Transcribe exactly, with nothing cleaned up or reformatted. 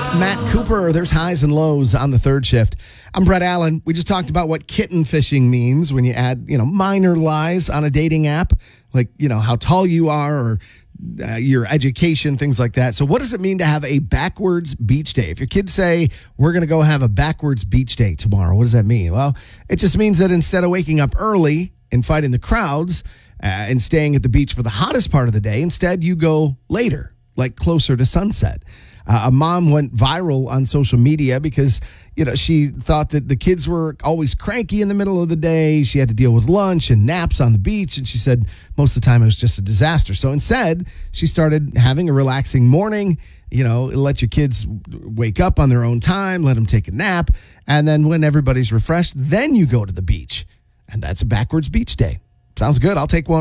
Matt Cooper, there's highs and lows on the third shift. I'm Brett Allen. We just talked about what kitten fishing means when you add, you know, minor lies on a dating app, like, you know, how tall you are or uh, your education, things like that. So what does it mean to have a backwards beach day? If your kids say, we're going to go have a backwards beach day tomorrow, what does that mean? Well, it just means that instead of waking up early and fighting the crowds uh, and staying at the beach for the hottest part of the day, instead you go later, like closer to sunset. Uh, a mom went viral on social media because, you know, she thought that the kids were always cranky in the middle of the day. She had to deal with lunch and naps on the beach. And she said most of the time it was just a disaster. So instead, she started having a relaxing morning. You know, let your kids wake up on their own time, let them take a nap. And then when everybody's refreshed, then you go to the beach. And that's a backwards beach day. Sounds good. I'll take one.